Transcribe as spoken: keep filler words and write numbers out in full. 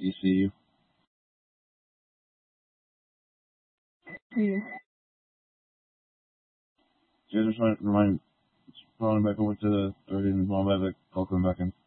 E C U. Yeah. Yeah, just remind, remind, calling back over to the thirty and calling back, call coming back in.